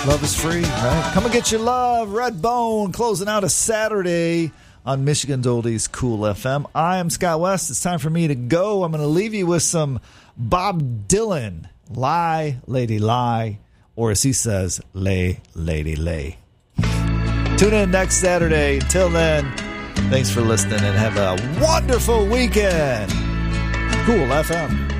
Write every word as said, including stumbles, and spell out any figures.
Love is free, right? Come and get your love. Redbone closing out a Saturday on Michigan's Oldies Cool F M. I am Scott West. It's time for me to go. I'm going to leave you with some Bob Dylan. Lie, lady, lie. Or as he says, lay, lady, lay. Tune in next Saturday. Until then, thanks for listening and have a wonderful weekend. Cool F M.